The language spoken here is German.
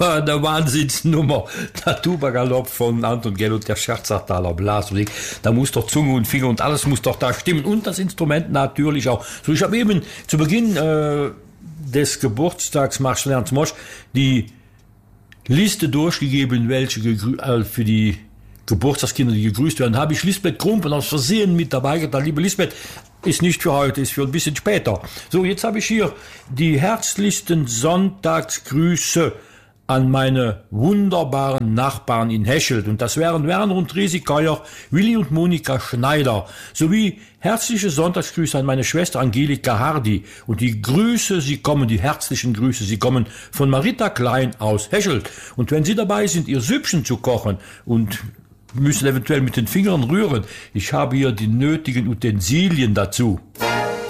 der Wahnsinnsnummer, der Tuba-Galopp von Anton Gell und der Scherzachtaler Blasmusik. Da muss doch Zunge und Finger und alles muss doch da stimmen. Und das Instrument natürlich auch. So, ich habe eben zu Beginn des Geburtstags Marcel Ernst Mosch die Liste durchgegeben, welche für die Geburtstagskinder, die gegrüßt werden, habe ich Lisbeth Krumpen aus Versehen mit dabei getan. Liebe Lisbeth, ist nicht für heute, ist für ein bisschen später. So, jetzt habe ich hier die herzlichsten Sonntagsgrüße an meine wunderbaren Nachbarn in Heschelt. Und das wären Werner und Risi Keuer, Willi und Monika Schneider, sowie herzliche Sonntagsgrüße an meine Schwester Angelika Hardy. Und die herzlichen Grüße, sie kommen von Marita Klein aus Heschelt. Und wenn Sie dabei sind, Ihr Süppchen zu kochen und müssen eventuell mit den Fingern rühren, ich habe hier die nötigen Utensilien dazu.